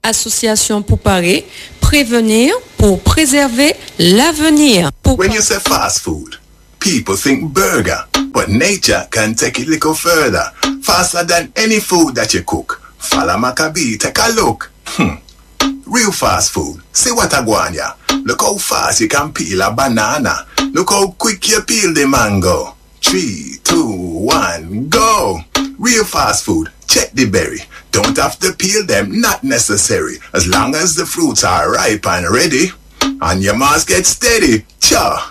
Association pour parer, prévenir pour préserver l'avenir. When you say fast food, people think burger, but nature can take it a little further, faster than any food that you cook. Follow Maccabee, take a look. Real fast food. See what I go on ya. Look how fast you can peel a banana. Look how quick you peel the mango. 3, 2, 1, go. Real fast food. Check the berry. Don't have to peel them, not necessary. As long as the fruits are ripe and ready. And your must get steady. Cha.